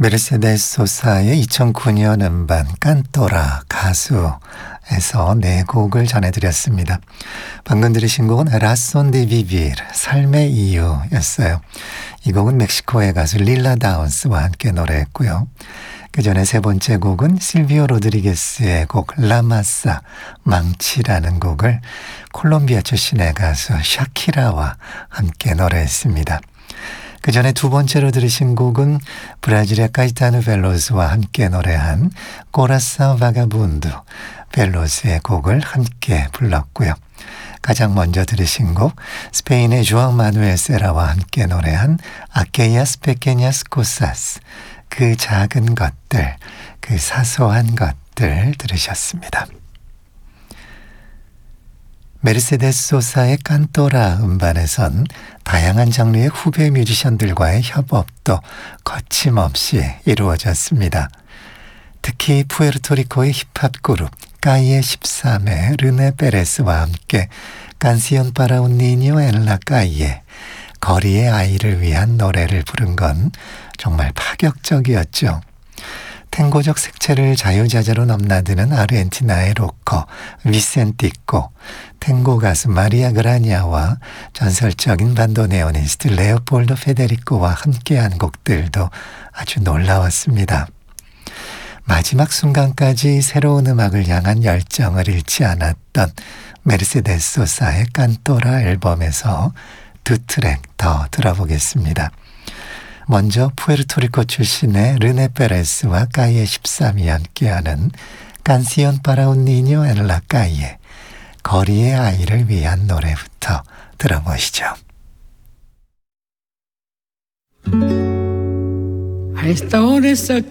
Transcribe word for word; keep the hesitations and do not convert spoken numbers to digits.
메르세데스 소사의 이천구 년 음반 깐또라 가수에서 네 곡을 전해드렸습니다. 방금 들으신 곡은 라손 데 비비르 삶의 이유였어요. 이 곡은 멕시코의 가수 릴라 다운스와 함께 노래했고요. 그 전에 세 번째 곡은 실비오 로드리게스의 곡 라마사 망치라는 곡을 콜롬비아 출신의 가수 샤키라와 함께 노래했습니다. 그 전에 두 번째로 들으신 곡은 브라질의 카이타누 벨로스와 함께 노래한 코라사오 바가분두 벨로스의 곡을 함께 불렀고요. 가장 먼저 들으신 곡 스페인의 주앙 마누엘 세라와 함께 노래한 아케야스 페케냐스 코사스 그 작은 것들, 그 사소한 것들 들으셨습니다. 메르세데스 소사의 깐또라 음반에선 다양한 장르의 후배 뮤지션들과의 협업도 거침없이 이루어졌습니다. 특히 푸에르토리코의 힙합 그룹 까이에 십삼의 르네 페레스와 함께 깐시온 파라 운 니뇨 엔 라 까이에 거리의 아이를 위한 노래를 부른 건 정말 파격적이었죠. 탱고적 색채를 자유자재로 넘나드는 아르헨티나의 로커 비센티코, 탱고 가수 마리아 그라냐와 전설적인 반도네오니스트 레오폴도 페데리코와 함께한 곡들도 아주 놀라웠습니다. 마지막 순간까지 새로운 음악을 향한 열정을 잃지 않았던 메르세데스 소사의 깐또라 앨범에서 두 트랙 더 들어보겠습니다. 먼저 푸에르토리코 출신의 르네 페레스와 까이에 십삼이 함께하는 깐시온 파라 운 니뇨 엔 라 까이에 거리의 아이를 위한 노래부터 들어보시죠. A esta hora esa